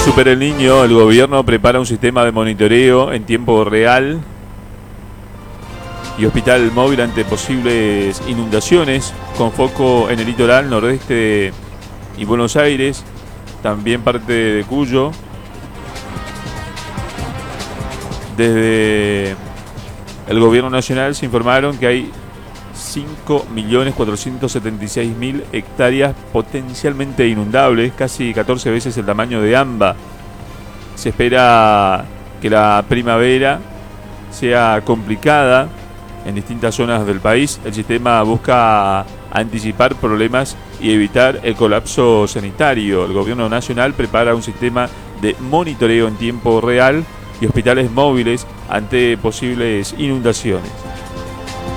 supera el Niño, el gobierno prepara un sistema de monitoreo en tiempo real y hospital móvil ante posibles inundaciones con foco en el litoral nordeste y Buenos Aires, también parte de Cuyo. Desde el gobierno nacional se informaron que hay 5.476.000 hectáreas potencialmente inundables, casi 14 veces el tamaño de AMBA. Se espera que la primavera sea complicada en distintas zonas del país. El sistema busca anticipar problemas y evitar el colapso sanitario. El gobierno nacional prepara un sistema de monitoreo en tiempo real y hospitales móviles ante posibles inundaciones.